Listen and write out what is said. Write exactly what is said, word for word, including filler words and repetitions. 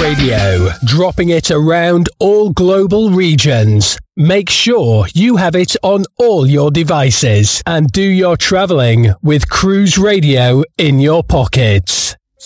Radio, dropping it around all global regions. Make sure you have it on all your devices and do your travelling with Cruise Radio in your pockets.